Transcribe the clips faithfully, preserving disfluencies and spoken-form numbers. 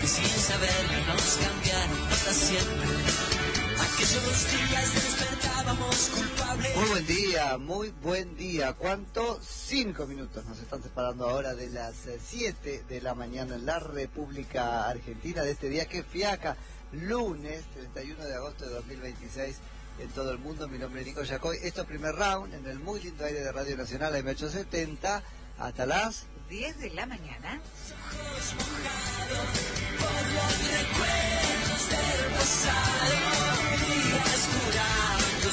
y sin saberlo nos cambiaron para siempre. Aquellos días despertábamos culpables. Muy buen día, muy buen día. ¿Cuánto? Cinco minutos nos están separando ahora de las siete de la mañana en la República Argentina de este día que fiaca, lunes treinta y uno de agosto de dos mil veintiséis en todo el mundo. Mi nombre es Nico Yacoy. Esto es primer round en el muy lindo aire de Radio Nacional M ochocientos setenta hasta las diez de la mañana. Ojos mojados por los recuerdos del pasado, días curando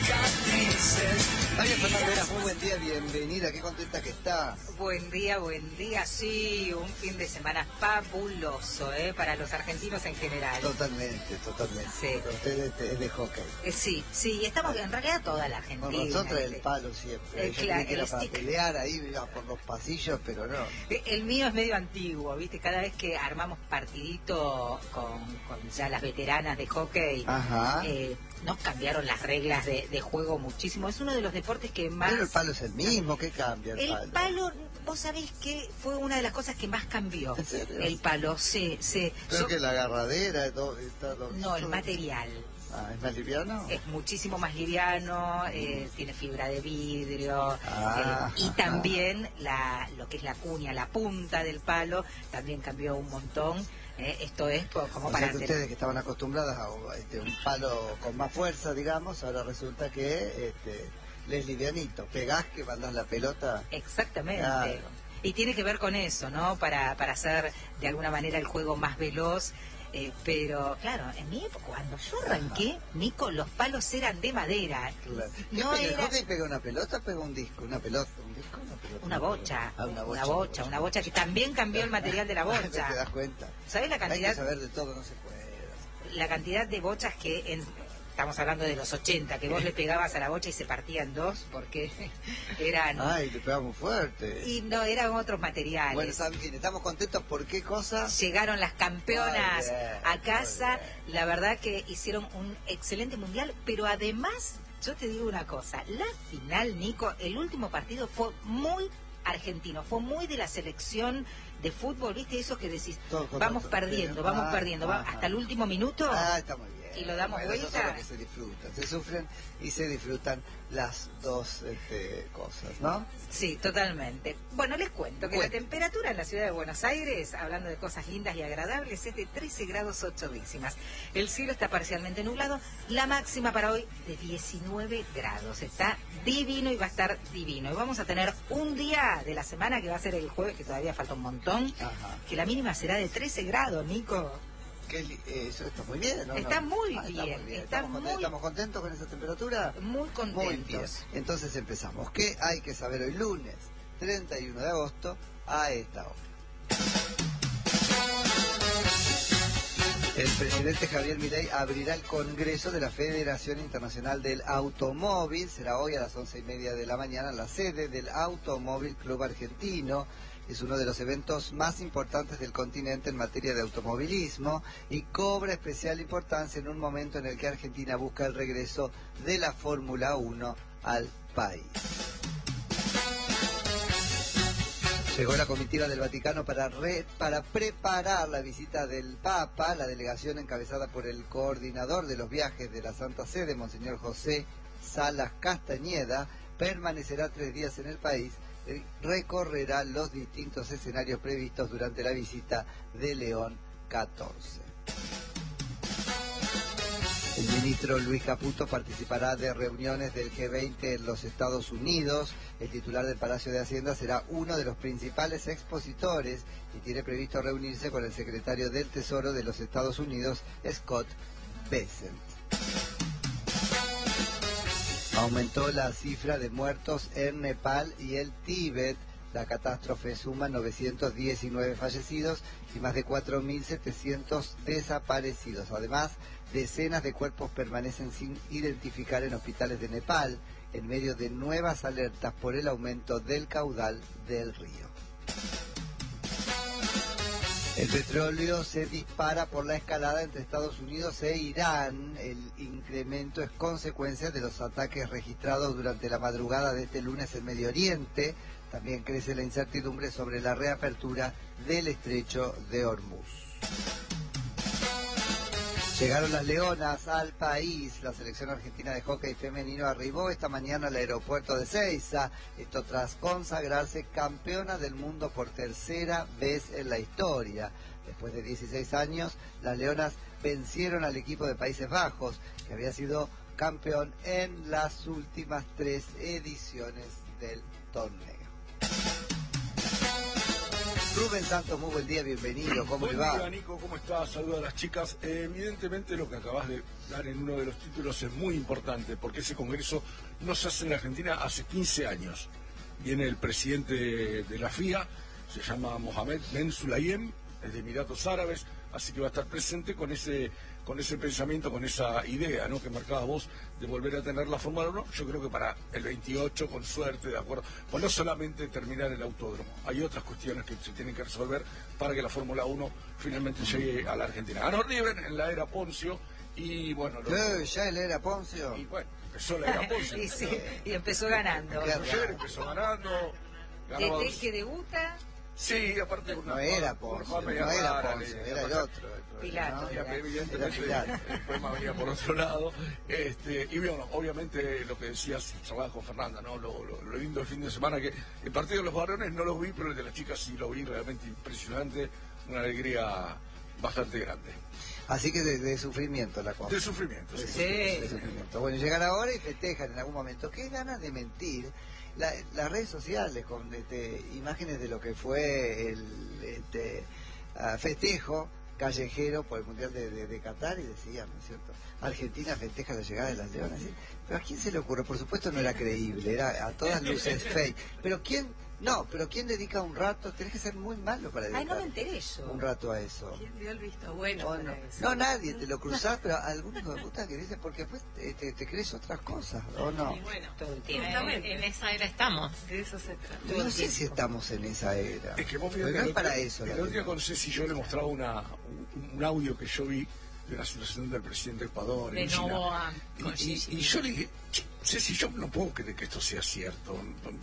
cicatrices. María Fernanda Vera, muy buen día, bienvenida, qué contenta que está. Buen día, buen día, sí, un fin de semana fabuloso, ¿eh? Para los argentinos en general. Totalmente, totalmente. Sí. Usted es de, es de hockey. Eh, sí, sí, estamos en realidad toda la Argentina. Con razón trae el palo siempre. Eh, Yo claro, creí que era el para stick. pelear ahí iba por los pasillos, pero no. Eh, El mío es medio antiguo, ¿viste? Cada vez que armamos partidito con, con ya las veteranas de hockey, Ajá. eh, nos cambiaron las reglas de, de juego muchísimo. Es uno de los deportes que más... Pero el palo es el mismo, ¿qué cambia el, El palo? palo, vos sabés que fue una de las cosas que más cambió. ¿En serio? El palo, sí, sí. Creo Yo- que la agarradera todo, está todo- No, el material. Ah, ¿es más liviano? Es muchísimo más liviano, eh, tiene fibra de vidrio, Ah, eh, y ajá. también la, lo que es la cuña, la punta del palo, también cambió un montón. eh, esto es co- como O para... sea que ustedes que estaban acostumbradas a este, un palo con más fuerza, digamos, ahora resulta que este, le es livianito. Pegás que mandás la pelota. Exactamente. Claro. Y tiene que ver con eso, ¿no? Para, para hacer de alguna manera el juego más veloz. Eh, pero, claro, en mi época, cuando yo arranqué, Nico, los palos eran de madera. Claro. ¿Qué No pega? ¿El era hockey pega una pelota o pega un disco? ¿Una pelota? ¿Un disco? ¿Una pelota? una bocha, Ah, una bocha. una bocha, una bocha que también cambió el material de la ¿Te bocha. das cuenta? ¿Sabés la Hay que cantidad, saber de todo, no se puede. la cantidad de bochas que en- estamos hablando de los ochenta, que vos le pegabas a la bocha y se partía en dos porque eran... Ay, te pegamos fuerte. Y no, eran otros materiales. Bueno, está bien, estamos contentos por qué cosa. Llegaron las campeonas Muy bien, a casa, muy la verdad que hicieron un excelente mundial, pero además, yo te digo una cosa, la final, Nico, el último partido fue muy argentino, fue muy de la selección de fútbol, ¿viste? Eso que decís, Todo con vamos todo. perdiendo, Ah, vamos perdiendo, va- ajá. hasta el último minuto. Ah, está muy bien. Y lo damos Bueno, eso es vuelta. lo que se disfrutan, se sufren y se disfrutan las dos este, cosas, ¿no? Sí, totalmente. Bueno, les cuento que Cuenta. la temperatura en la ciudad de Buenos Aires, hablando de cosas lindas y agradables, es de trece grados ocho décimas. El cielo está parcialmente nublado, la máxima para hoy de diecinueve grados. Está divino y va a estar divino. Y vamos a tener un día de la semana que va a ser el jueves, que todavía falta un montón, Ajá. que la mínima será de trece grados, Nico. Qué li- eh, eso está muy bien, ¿no? Está ¿No? muy Ah, bien, Está muy bien. está ¿Estamos, contentos, muy- ¿Estamos contentos con esa temperatura? Muy contentos. Muy bien. Entonces empezamos. ¿Qué hay que saber hoy lunes treinta y uno de agosto a esta hora? El presidente Javier Milei abrirá el Congreso de la Federación Internacional del Automóvil. Será hoy a las once y media de la mañana en la sede del Automóvil Club Argentino. Es uno de los eventos más importantes del continente en materia de automovilismo y cobra especial importancia en un momento en el que Argentina busca el regreso de la Fórmula uno al país. Llegó la comitiva del Vaticano para, re- para preparar la visita del Papa. La delegación encabezada por el coordinador de los viajes de la Santa Sede, Monseñor José Salas Castañeda, permanecerá tres días en el país y recorrerá los distintos escenarios previstos durante la visita de León catorce. El ministro Luis Caputo participará de reuniones del G veinte en los Estados Unidos. El titular del Palacio de Hacienda será uno de los principales expositores y tiene previsto reunirse con el secretario del Tesoro de los Estados Unidos, Scott Bessent. Aumentó la cifra de muertos en Nepal y el Tíbet. La catástrofe suma novecientos diecinueve fallecidos y más de cuatro mil setecientos desaparecidos. Además, decenas de cuerpos permanecen sin identificar en hospitales de Nepal, en medio de nuevas alertas por el aumento del caudal del río. El petróleo se dispara por la escalada entre Estados Unidos e Irán. El incremento es consecuencia de los ataques registrados durante la madrugada de este lunes en Medio Oriente. También crece la incertidumbre sobre la reapertura del estrecho de Hormuz. Llegaron las leonas al país. La selección argentina de hockey femenino arribó esta mañana al aeropuerto de Ezeiza. Esto tras consagrarse campeona del mundo por tercera vez en la historia. Después de dieciséis años, las leonas vencieron al equipo de Países Bajos, que había sido campeón en las últimas tres ediciones del torneo. Rubén Santos, muy buen día, bienvenido, ¿cómo le va? Buen día, Nico, ¿cómo estás? Saludos a las chicas. Eh, evidentemente lo que acabas de dar en uno de los títulos es muy importante, porque ese congreso no se hace en la Argentina hace quince años. Viene el presidente de, de la F I A, se llama Mohamed Ben Sulayem, es de Emiratos Árabes, así que va a estar presente con ese con ese pensamiento, con esa idea, ¿no?, que marcabas vos de volver a tener la Fórmula uno. Yo creo que para el veintiocho, con suerte, de acuerdo, pues no solamente terminar el autódromo, hay otras cuestiones que se tienen que resolver para que la Fórmula uno finalmente llegue a la Argentina. Ganó River en la era Poncio y bueno... Lo... ¿Qué? ¿Ya en la era Poncio? Y bueno, empezó la era Poncio. y, sí, y empezó ganando. Ayer empezó ganando. Ganó... Desde que debuta... Sí, aparte una... No era Poncio, no era Poncio, era el otro. Pilato. ¿no? Evidentemente el problema venía por otro lado. Este, y bueno, obviamente lo que decías, charlaba con Fernanda, ¿no? Lo, lo, lo lindo del fin de semana, que el partido de los varones no los vi, pero el de las chicas sí lo vi, realmente impresionante, una alegría bastante grande. Así que de, de sufrimiento la cosa. De sufrimiento, sí. sí. De sufrimiento. Bueno, llegan ahora y festejan en algún momento. Qué ganas de mentir. La, las redes sociales con este, imágenes de lo que fue el este, uh, festejo callejero por el Mundial de, de, de Qatar, y decían, ¿no es cierto? Argentina festeja la llegada de las leonas. ¿Sí? Pero ¿a quién se le ocurre? Por supuesto no era creíble, era a todas luces fake. Pero ¿quién? No, pero ¿quién dedica un rato? Tenés que ser muy malo para dedicar. Ay, no me enteré yo. Un rato a eso. ¿Quién dio el visto bueno? Oh, no. no, nadie, te lo cruzás, pero algunos de puta que dicen, porque después te, te, te crees otras cosas, ¿o no? Y bueno, todo el tiempo. En, en esa era estamos, de eso se trata. Yo no sé si estamos en esa era. Es que vos pero no es para eso. El otro día con Ceci yo le mostraba una, un, un audio que yo vi de una situación del presidente de Ecuador de en China. Novoa, y, y, y yo le dije, Ceci, yo no puedo creer que esto sea cierto.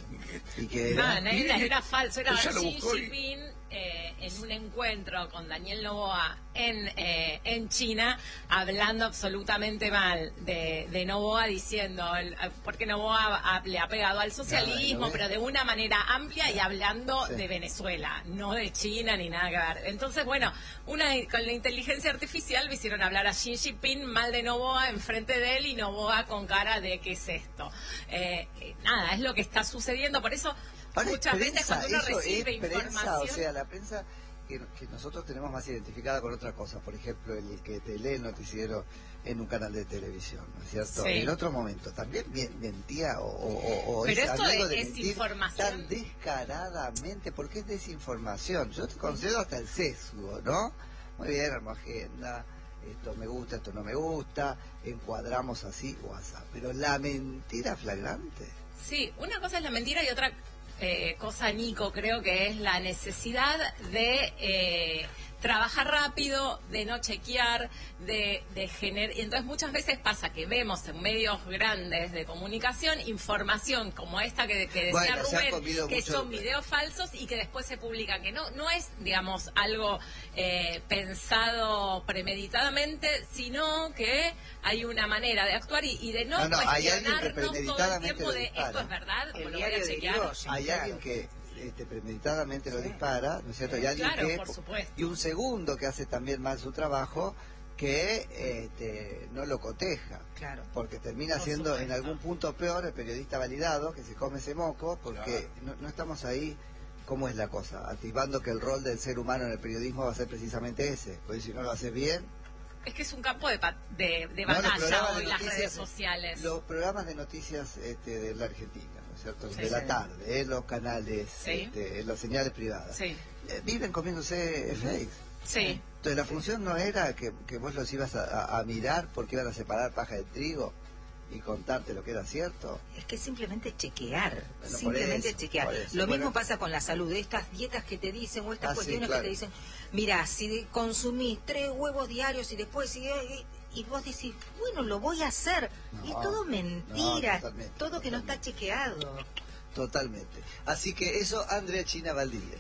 ¿Y que era? No, era, era falso, era Xi Jinping eh, en un encuentro con Daniel Noboa en, eh, en China, hablando absolutamente mal de, de Noboa, diciendo, el, porque Noboa ha, le ha pegado al socialismo, no, pero de una manera amplia, y hablando sí. de Venezuela, no de China ni nada que ver. Entonces, bueno, una con la inteligencia artificial me hicieron hablar a Xi Jinping mal de Noboa enfrente de él, y Noboa con cara de ¿qué es esto? Eh, eh, nada, es lo que está sucediendo, por eso Ahora, muchas prensa, veces cuando uno eso recibe es prensa, información... O sea, la prensa que, que nosotros tenemos más identificada con otra cosa, por ejemplo, el que te lee el noticiero en un canal de televisión, ¿no es cierto? Sí. En otro momento también mentía o, o, o pero es esto algo de, de es mentir información tan descaradamente, porque es desinformación. Yo te concedo hasta el sesgo, ¿no? Muy bien, armo agenda, esto me gusta, esto no me gusta, encuadramos así o así, pero la mentira flagrante. Sí, una cosa es la mentira y otra eh, cosa, Nico, creo que es la necesidad de eh, trabajar rápido, de no chequear, de, de generar... Y entonces muchas veces pasa que vemos en medios grandes de comunicación información como esta que, que decía bueno, Rubén, que mucho... son videos falsos y que después se publican, que no, no es, digamos, algo eh, pensado premeditadamente, sino que hay una manera de actuar y, y de no, no, no cuestionarnos todo el tiempo de esto es verdad, el lo voy a chequear. Dios, hay claro. alguien que este, premeditadamente sí. lo dispara, ¿no es cierto? Y alguien claro, que, por supuesto. Y un segundo que hace también mal su trabajo, que este, no lo coteja, claro. porque termina por siendo supuesto. en algún punto peor el periodista validado, que se come ese moco, porque claro. no, no estamos ahí. ¿Cómo es la cosa? Activando que el rol del ser humano en el periodismo va a ser precisamente ese, porque si no lo haces bien... Es que es un campo de, de, de no, batalla hoy de las noticias, redes sociales. Los programas de noticias este, de la Argentina, ¿no es cierto? Sí, de sí. la tarde, en los canales, sí. este, en las señales privadas. Sí. Eh, viven comiéndose fakes. Sí. Entonces la función no era que, que vos los ibas a, a, a mirar porque iban a separar paja de trigo y contarte lo que era cierto. Es que simplemente chequear, bueno, simplemente eso, chequear. eso. Lo Bueno, mismo pasa con la salud, de estas dietas que te dicen o estas ah, cuestiones sí, claro. que te dicen, mira, si consumís tres huevos diarios y después y, y vos decís, bueno, lo voy a hacer. No, y es todo mentira, no, totalmente, todo que totalmente. no está chequeado. Totalmente. Así que eso, Andrea China Valdivieso.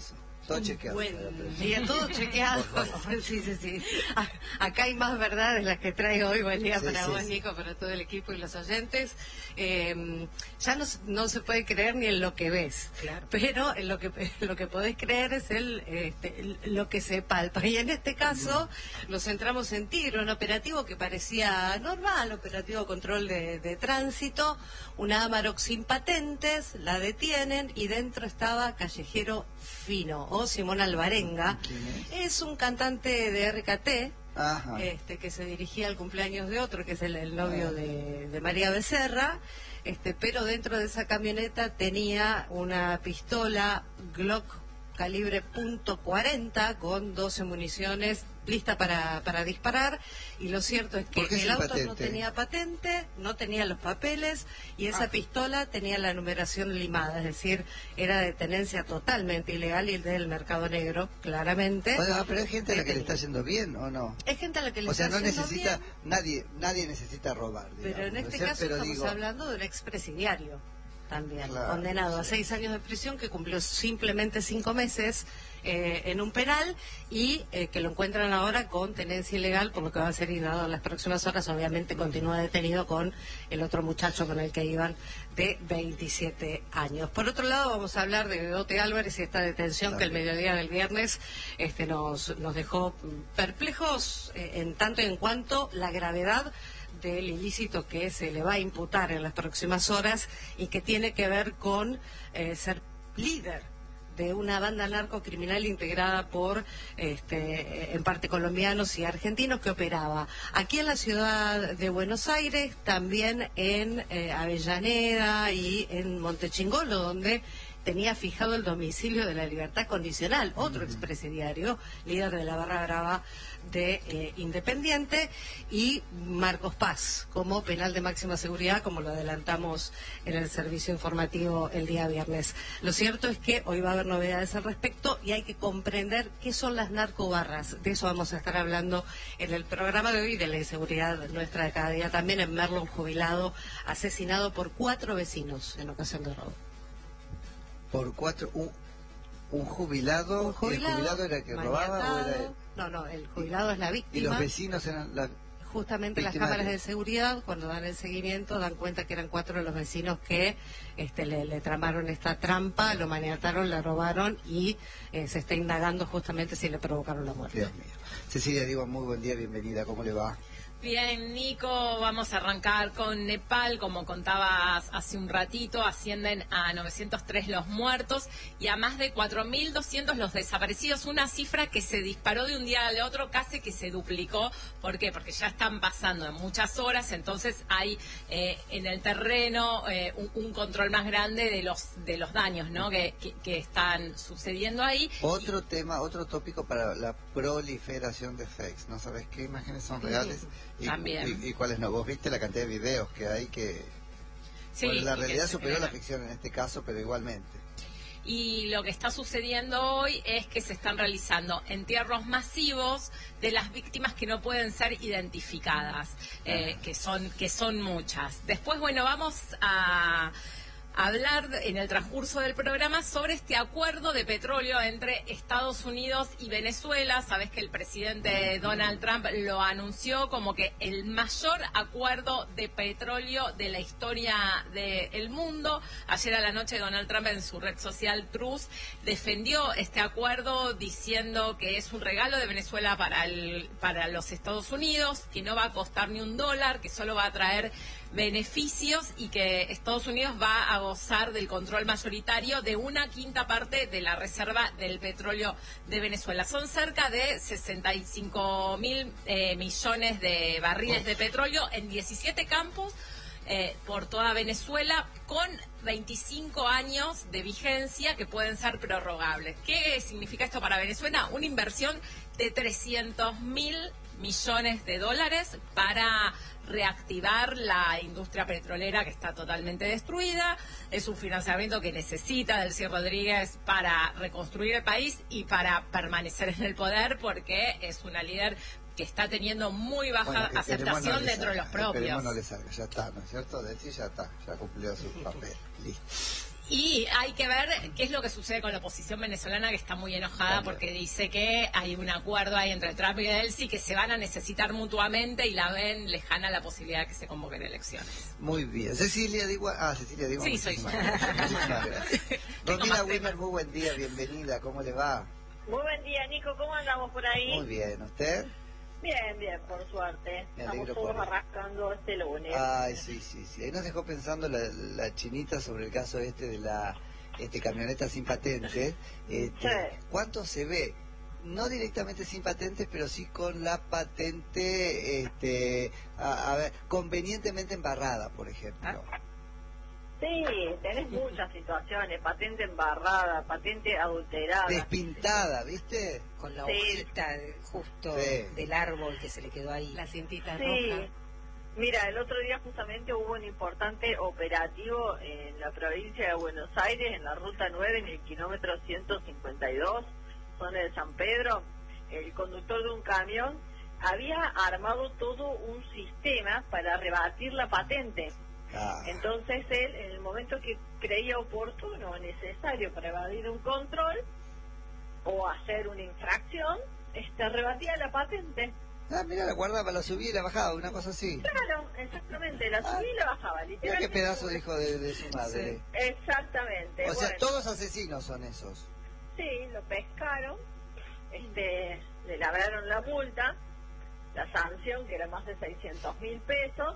Todo chequeado. Buen día, todo chequeado. Sí, sí, sí. Acá hay más verdades las que traigo hoy. Buen día sí, para sí, vos, sí. Nico, para todo el equipo y los oyentes. Eh, ya no, no se puede creer ni en lo que ves, claro. Pero en lo que lo que podés creer es el, este, el lo que se palpa. Y en este caso mm. nos centramos en Tigre, un operativo que parecía normal, operativo control de, de tránsito. Una Amarok sin patentes, la detienen y dentro estaba Callejero Fino o Simón Alvarenga. Es? es un cantante de R K T. Ajá. Este, que se dirigía al cumpleaños de otro, que es el, el novio de, de María Becerra, este, pero dentro de esa camioneta tenía una pistola Glock calibre punto cuarenta con doce municiones lista para, para disparar, y lo cierto es que el auto patente? no tenía patente, no tenía los papeles, y esa ah. pistola tenía la numeración limada, es decir, era de tenencia totalmente ilegal y del mercado negro, claramente. Bueno, pero hay gente a la que le está yendo bien, ¿o no? Es gente a la que le o está sea, no yendo necesita, bien. nadie nadie necesita robar, digamos. Pero en este ¿no? caso pero estamos digo... hablando de un expresidiario también, claro, condenado sí. a seis años de prisión, que cumplió simplemente cinco meses eh, en un penal, y eh, que lo encuentran ahora con tenencia ilegal, por lo que va a ser dado en las próximas horas. Obviamente continúa detenido con el otro muchacho con el que iban, de veintisiete años. Por otro lado, vamos a hablar de Dote Álvarez y esta detención claro. que el mediodía del viernes este, nos, nos dejó perplejos eh, en tanto y en cuanto la gravedad del ilícito que se le va a imputar en las próximas horas, y que tiene que ver con eh, ser líder de una banda narcocriminal integrada por, este, en parte colombianos y argentinos, que operaba aquí en la ciudad de Buenos Aires, también en eh, Avellaneda y en Montechingolo, donde tenía fijado el domicilio de la Libertad Condicional, otro expresidiario, líder de la barra brava de eh, Independiente, y Marcos Paz como penal de máxima seguridad, como lo adelantamos en el servicio informativo el día viernes. Lo cierto es que hoy va a haber novedades al respecto, y hay que comprender qué son las narcobarras. De eso vamos a estar hablando en el programa de hoy, de la inseguridad nuestra de cada día también. En Merlo, un jubilado asesinado por cuatro vecinos en ocasión de robo. Por cuatro, un, un jubilado, un jubilado, ¿el jubilado era el que robaba o era él? No, no, el jubilado es la víctima. ¿Y los vecinos eran la Justamente las cámaras de seguridad, cuando dan el seguimiento, dan cuenta que eran cuatro de los vecinos que este, le, le tramaron esta trampa, lo maniataron, le robaron, y eh, se está indagando justamente si le provocaron la muerte. Dios mío. Cecilia, digo, muy buen día, bienvenida, ¿cómo le va? Bien, Nico, vamos a arrancar con Nepal. Como contabas hace un ratito, ascienden a novecientos tres los muertos y a más de cuatro mil doscientos los desaparecidos, una cifra que se disparó de un día al otro, casi que se duplicó. ¿Por qué? Porque ya están pasando en muchas horas, entonces hay eh, en el terreno eh, un, un control más grande de los de los daños, ¿no? que, que, que están sucediendo ahí. Otro y... tema, otro tópico para la proliferación de fakes, ¿no sabes qué imágenes son reales? Y, También. Y, y cuáles no. Vos viste la cantidad de videos que hay que... Sí, bueno, la realidad superó genera. la ficción en este caso, pero igualmente. Y lo que está sucediendo hoy es que se están realizando entierros masivos de las víctimas que no pueden ser identificadas, eh, que son que son muchas. Después, bueno, vamos a... hablar en el transcurso del programa sobre este acuerdo de petróleo entre Estados Unidos y Venezuela. Sabes que el presidente Donald Trump lo anunció como que el mayor acuerdo de petróleo de la historia del mundo. Ayer a la noche Donald Trump en su red social Truth defendió este acuerdo diciendo que es un regalo de Venezuela para, el, para los Estados Unidos, que no va a costar ni un dólar, que solo va a traer beneficios y que Estados Unidos va a gozar del control mayoritario de una quinta parte de la reserva del petróleo de Venezuela. Son cerca de sesenta y cinco mil eh, millones de barriles de petróleo en diecisiete campos eh, por toda Venezuela, con veinticinco años de vigencia que pueden ser prorrogables. ¿Qué significa esto para Venezuela? Una inversión de trescientos mil millones de dólares para reactivar la industria petrolera que está totalmente destruida. Es un financiamiento que necesita Delcy Rodríguez para reconstruir el país y para permanecer en el poder, porque es una líder que está teniendo muy baja bueno, aceptación no dentro salga, de los propios. No le salga, ya está, ¿no es cierto? Delcy ya está, ya cumplió su papel, listo. Y hay que ver qué es lo que sucede con la oposición venezolana, que está muy enojada porque dice que hay un acuerdo ahí entre Trump y Delcy que se van a necesitar mutuamente y la ven lejana la posibilidad de que se convoquen elecciones. Muy bien. Cecilia Digo, ah, Cecilia Digo. Sí, soy yo. Muchísimas gracias. Romina Wimmer, muy buen día, bienvenida, ¿cómo le va? Muy buen día, Nico, ¿cómo andamos por ahí? Muy bien, ¿usted? Bien, bien, por suerte. Me Estamos alegro todos por él. arrastrando este lunes. Ay, sí, sí, sí. Ahí nos dejó pensando la, la chinita sobre el caso este de la este camioneta sin patentes. Este, Sí. ¿Cuánto se ve? No directamente sin patentes, pero sí con la patente, este, a, a ver, convenientemente embarrada, por ejemplo. Sí, tenés muchas situaciones, patente embarrada, patente adulterada. Despintada, ¿viste? Con la Sí. hojita de- justo Sí. del árbol que se le quedó ahí. La cintita Sí, roja. mira, el otro día justamente hubo un importante operativo en la provincia de Buenos Aires, en la ruta nueve, en el kilómetro ciento cincuenta y dos, zona de San Pedro. El conductor de un camión había armado todo un sistema para rebatir la patente. Ah, Entonces él, en el momento que creía oportuno o necesario para evadir un control o hacer una infracción, este, rebatía la patente. ah, mira, la guardaba, la subía y la bajaba, una cosa así. Claro, exactamente, la subía y la bajaba, Mira literalmente. qué pedazo de hijo de, de su madre. Exactamente. O sea, bueno, todos asesinos son esos. sí, lo pescaron, este, le labraron la multa, la sanción, que era más de seiscientos mil pesos,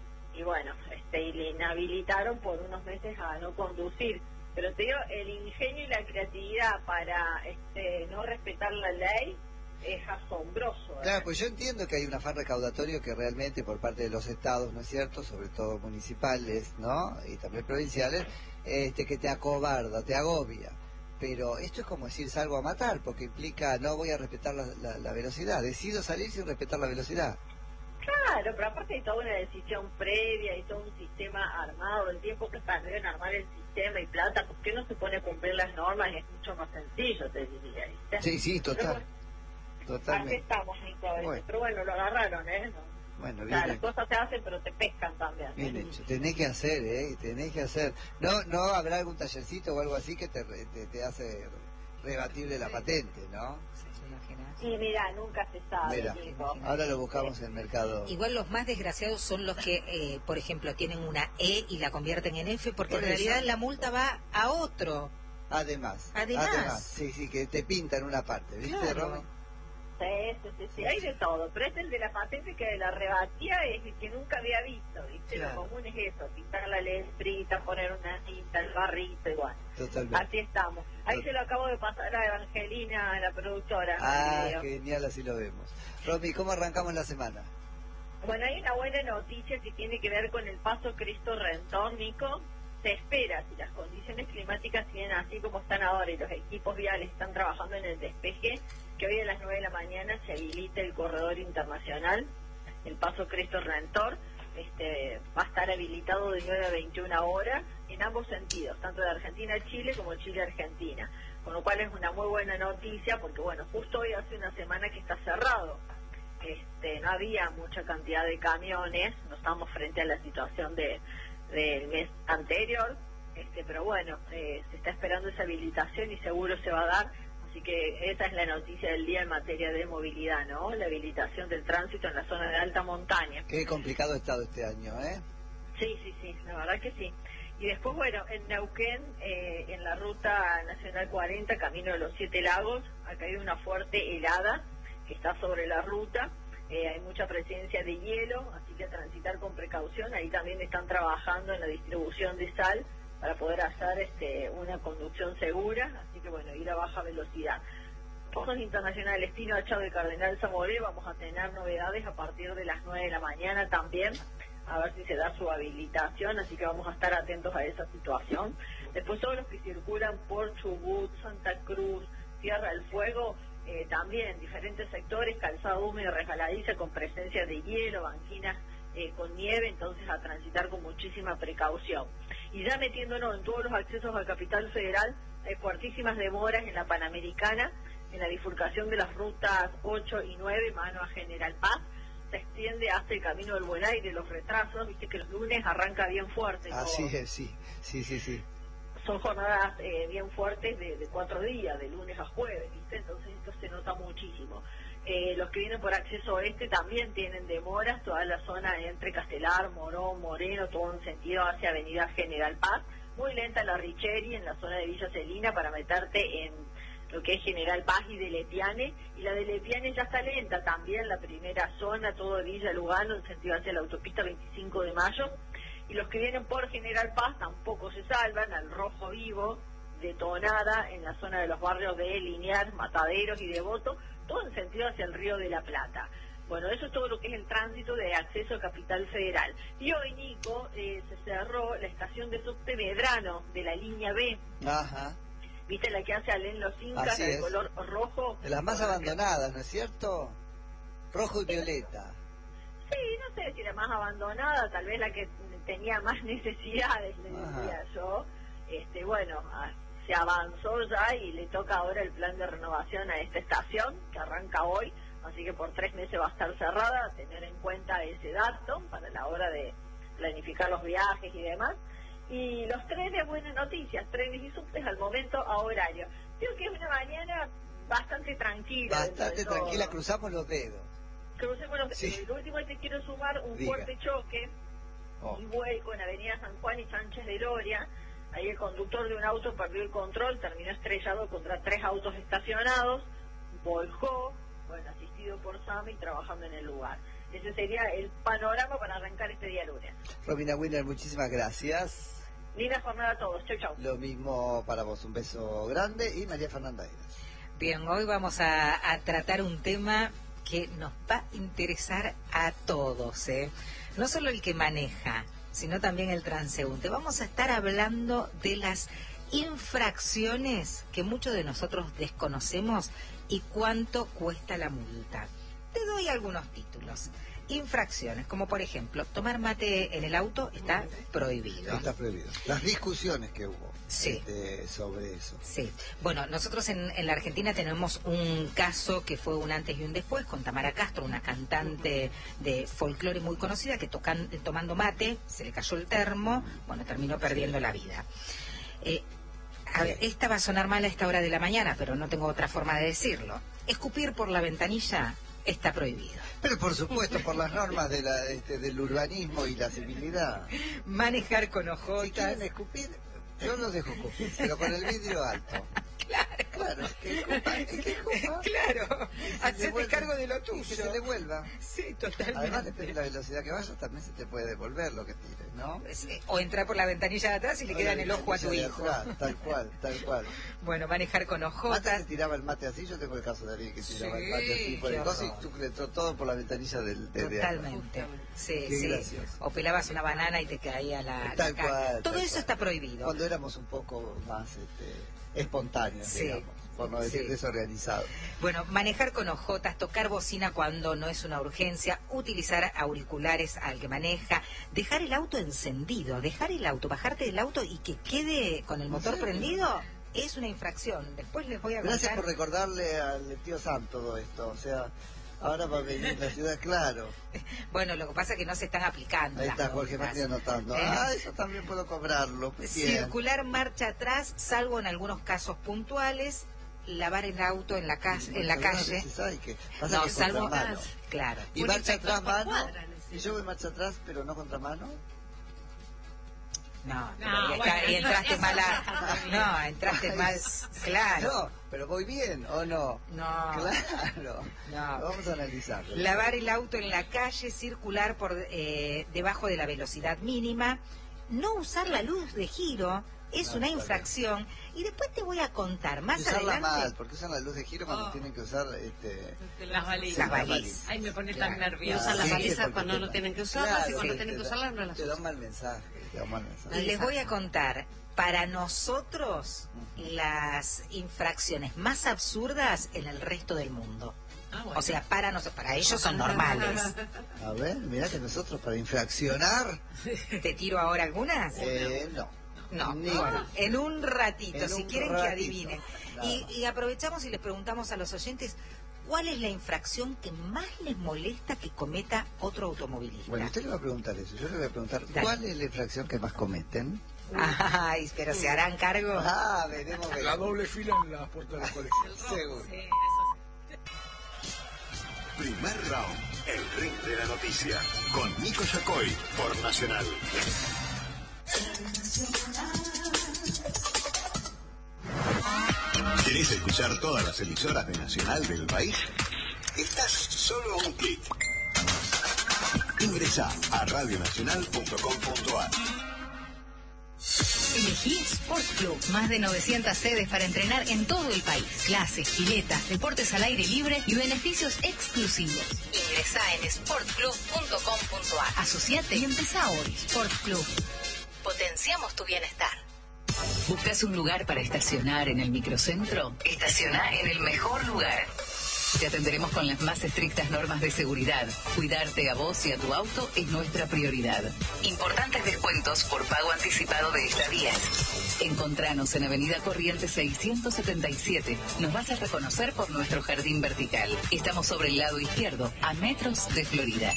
y bueno, este, y le inhabilitaron por unos meses a no conducir. Pero te digo, el ingenio y la creatividad para este, no respetar la ley es asombroso. ¿eh? Claro, pues yo entiendo que hay un afán recaudatorio que realmente por parte de los estados, ¿no es cierto?, sobre todo municipales, ¿no?, y también provinciales, este, que te acobarda, te agobia. Pero esto es como decir salgo a matar, porque implica no voy a respetar la, la, la velocidad, decido salir sin respetar la velocidad. Claro, pero aparte hay toda una decisión previa y todo un sistema armado, el tiempo que tardó armar el sistema y plata, ¿por qué no se pone a cumplir las normas? Es mucho más sencillo, te diría, ¿viste? Sí, sí, Pero total, bueno, así totalmente. estamos, Nico, a veces. Bueno. Pero bueno, lo agarraron, ¿eh? No. Bueno, O bien sea, las hecho, cosas se hacen, pero te pescan también. bien hecho. Tenés que hacer, ¿eh? Tenés que hacer. No, no habrá algún tallercito o algo así que te, re- te, te hace rebatible la patente, ¿no? ¿Se imagina? Y mira, nunca se sabe, Mira, Nico. ahora lo buscamos en el mercado. Igual los más desgraciados son los que, eh, por ejemplo, tienen una E y la convierten en F, porque Por en eso. realidad la multa va a otro. Además, Además. sí, sí, que te pintan una parte, ¿viste, Claro. Romy? Sí, sí, sí, sí, hay de todo, pero es el de la patente que de la rebatía es el que nunca había visto, ¿viste? Claro. Lo común es eso, pintar la letrita, poner una cinta, el barrito, igual. Totalmente. Así estamos. Ahí Tot- se lo acabo de pasar a Evangelina, a la productora. Ah, el video. genial, así lo vemos. Romy, ¿cómo arrancamos la semana? Bueno, hay una buena noticia que tiene que ver con el Paso Cristo Redentor, Nico. Se espera, si las condiciones climáticas siguen así como están ahora y los equipos viales están trabajando en el despeje, que hoy a las nueve de la mañana se habilite el corredor internacional, el Paso Cristo Redentor. Este, va a estar habilitado de nueve a veintiuna horas en ambos sentidos, tanto de Argentina a Chile como Chile a Argentina. Con lo cual es una muy buena noticia porque, bueno, justo hoy hace una semana que está cerrado. Este, no había mucha cantidad de camiones, no estamos frente a la situación de del mes anterior, este, pero bueno, eh, se está esperando esa habilitación y seguro se va a dar, así que esa es la noticia del día en materia de movilidad, ¿no? La habilitación del tránsito en la zona de alta montaña. Qué complicado ha estado este año, ¿eh? Sí, sí, sí, la verdad que sí. Y después, bueno, en Neuquén, eh, en la ruta nacional cuarenta, camino de los Siete Lagos, ha caído una fuerte helada que está sobre la ruta. Eh, hay mucha presencia de hielo, así que a transitar con precaución. Ahí también están trabajando en la distribución de sal para poder hacer este, una conducción segura, así que bueno, ir a baja velocidad. Pozos internacionales Tino Achado de Cardenal Zamoré, vamos a tener novedades a partir de las nueve de la mañana también, a ver si se da su habilitación, así que vamos a estar atentos a esa situación. Después todos los que circulan por Chubut, Santa Cruz, Tierra del Fuego, Eh, también en diferentes sectores, calzado húmedo y resbaladiza con presencia de hielo, banquinas eh, con nieve, entonces a transitar con muchísima precaución. Y ya metiéndonos en todos los accesos al Capital Federal, hay fuertísimas demoras en la Panamericana, en la bifurcación de las rutas ocho y nueve, mano a General Paz, se extiende hasta el Camino del Buen Aire, los retrasos, viste que los lunes arranca bien fuerte. Así todo. es, sí, sí, sí, sí. son jornadas eh, bien fuertes de, de cuatro días, de lunes a jueves, ¿viste? Entonces esto se nota muchísimo. Eh, los que vienen por acceso oeste también tienen demoras, toda la zona entre Castelar, Morón, Moreno, todo en sentido hacia Avenida General Paz. Muy lenta la Richeri en la zona de Villa Celina para meterte en lo que es General Paz y de Lepiane, y la de Lepiane ya está lenta también, la primera zona, todo de Villa Lugano en sentido hacia la autopista veinticinco de mayo, y los que vienen por General Paz tampoco se salvan, al Rojo Vivo, detonada en la zona de los barrios de Liniar, Mataderos y Devoto, todo en sentido hacia el Río de la Plata. Bueno, eso es todo lo que es el tránsito de acceso a Capital Federal. Y hoy, Nico, eh, se cerró la estación de subte Medrano de la línea B. Ajá. ¿Viste la que hace Alén Los Incas, Así de es. color rojo? De las más abandonadas, ¿no es cierto? Rojo y violeta. Sí, no sé si la más abandonada, tal vez la que tenía más necesidades, le diría yo. Este, bueno, a, se avanzó ya y le toca ahora el plan de renovación a esta estación, que arranca hoy, así que por tres meses va a estar cerrada, tener en cuenta ese dato para la hora de planificar los viajes y demás. Y los trenes, buenas noticias, trenes y subtes al momento a horario. Creo que es una mañana bastante tranquila. Bastante tranquila, cruzamos los dedos. Crucemos los Sí. dedos. Lo último te quiero sumar un Diga. fuerte choque, Oh. un vuelco en Avenida San Juan y Sánchez de Loria. Ahí el conductor de un auto perdió el control, terminó estrellado contra tres autos estacionados, volcó, bueno, asistido por SAME y trabajando en el lugar. Ese sería el panorama para arrancar este día lunes. Romina Winner, muchísimas gracias. Linda jornada a todos. Chau, chau. Lo mismo para vos, un beso grande. Y María Fernanda Eras. Bien, hoy vamos a, a tratar un tema que nos va a interesar a todos, ¿eh? No solo el que maneja, sino también el transeúnte. Vamos a estar hablando de las infracciones que muchos de nosotros desconocemos y cuánto cuesta la multa. Te doy algunos títulos. Infracciones, como por ejemplo, tomar mate en el auto está prohibido. Está prohibido. Las discusiones que hubo Sí. este, sobre eso. Sí, bueno, nosotros en, en la Argentina tenemos un caso que fue un antes y un después con Tamara Castro, una cantante de folclore muy conocida que tocan, tomando mate, se le cayó el termo, bueno, terminó perdiendo la vida. Eh, a ver, esta va a sonar mal a esta hora de la mañana, pero no tengo otra forma de decirlo. Escupir por la ventanilla está prohibido. Pero por supuesto, por las normas de la, este, del urbanismo y la civilidad. Manejar con Si ojotas. quieren escupir, yo los dejo escupir, pero con el vidrio alto. Claro. Claro, es que escupa, es que escupa. Claro, Y se hacete devuelve, cargo de lo y tuyo. que se devuelva. Sí, totalmente. Además, depende de la velocidad que vayas, también se te puede devolver lo que tires, ¿no? O entrar por la ventanilla de atrás y le queda en el ojo a tu De hijo. atrás, tal cual, tal cual. Bueno, manejar con Antes ojotas. se tiraba el mate así, yo tengo el caso de alguien que tiraba Sí, el mate así por qué el coso y horror. tú le entró todo por la ventanilla del de, de Totalmente. Sí, Qué sí. gracioso. O pelabas una banana y te caía la, la Tal cara. cual, Todo tal eso cual. está prohibido. Cuando éramos un poco más este, espontáneos, Sí. digamos, por no decir Sí. desorganizados. Bueno, manejar con ojotas, tocar bocina cuando no es una urgencia, utilizar auriculares al que maneja, dejar el auto encendido, dejar el auto, bajarte del auto y que quede con el motor Sí. prendido es una infracción. Después les voy a Gracias contar. por recordarle al tío Sam todo esto, o sea, ahora va a venir la ciudad, claro. Bueno, lo que pasa es que no se están aplicando. Ahí las está Jorge multas. Martín anotando. ¿Eh? Ah, eso también puedo cobrarlo. Bien. Circular marcha atrás, salvo en algunos casos puntuales, lavar el auto en la, ca- en la Algunas calle. veces hay que, pasa No, que salvo. contramano. Claro. Y Un marcha inspector atrás por mano. cuadra, necesito. Y yo voy marcha atrás, pero no contramano. No, No, pero y, bueno, está- y entraste eso mal no a- está bien. No, entraste mal. Claro. No, pero voy bien, ¿o no? No. Claro. No. Vamos a analizarlo. Lavar el auto en la calle, circular por eh, debajo de la velocidad mínima, no usar la luz de giro es No, una está infracción. Y después te voy a contar más Y usarla adelante. mal, porque usan la luz de giro cuando Oh. tienen que usar este, Las balizas. Las las balizas. Ay, me pone Claro. tan Y nerviosa. usan las Sí, balizas porque cuando te- no tienen que usarlas Claro, y cuando sí, tienen que te da- usarlas no las Te da un usan. mal mensaje, te da un mal mensaje. Y les voy a contar, para nosotros, las infracciones más absurdas en el resto del mundo. Ah, bueno. O sea, para nosotros, para ellos son normales. A ver, mirá que nosotros para infraccionar, ¿Te tiro ahora algunas? eh, no. No, Ni- bueno, en un ratito, En si un quieren que ratito, adivinen. nada Y, más. y aprovechamos y les preguntamos a los oyentes, ¿cuál es la infracción que más les molesta que cometa otro automovilista? Bueno, usted le va a preguntar eso. Yo le voy a preguntar, Dale. ¿cuál es la infracción que más cometen? Ay, pero ¿se harán cargo? Ah, veremos, veremos. La doble fila en las puertas de los colegios. Seguro. Sí, eso sí. Primer round, el ring de la noticia, con Nico Yacoy por Nacional. ¿Querés escuchar todas las emisoras de Nacional del país? Estás solo a un clic. Ingresá a radionacional punto com punto a r. Elegí Sport Club. Más de novecientas sedes para entrenar en todo el país. Clases, piletas, deportes al aire libre y beneficios exclusivos. Ingresá en sport club punto com punto a r. Asociate y empezá hoy. Sport Club. Potenciamos tu bienestar. ¿Buscas un lugar para estacionar en el microcentro? Estaciona en el mejor lugar. Te atenderemos con las más estrictas normas de seguridad. Cuidarte a vos y a tu auto es nuestra prioridad. Importantes descuentos por pago anticipado de estadías. Encontranos en Avenida Corrientes seiscientos setenta y siete. Nos vas a reconocer por nuestro jardín vertical. Estamos sobre el lado izquierdo, a metros de Florida.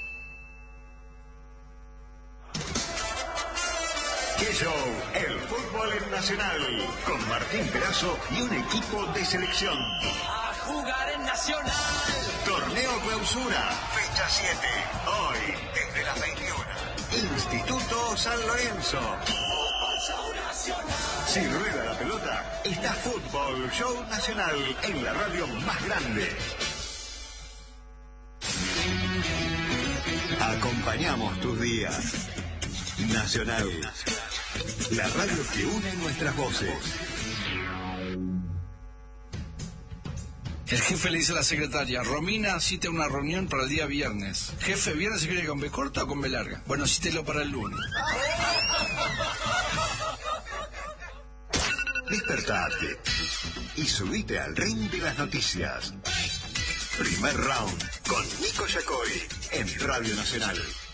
¡Qué show! El fútbol en Nacional, con Martín Perazo y un equipo de selección. A jugar en Nacional. Torneo Clausura, fecha siete. Hoy, desde las veintiuna. Instituto San Lorenzo. Si rueda la pelota, está Fútbol Show Nacional en la radio más grande. Acompañamos tus días. Nacional. La radio que une nuestras voces. El jefe le dice a la secretaria: Romina, cita una reunión para el día viernes. Jefe, ¿viernes se quiere con B corta o con B larga? Bueno, cítelo para el lunes. Despertate y subite al ring de las noticias. Primer round con Nico Yacoy en Radio Nacional.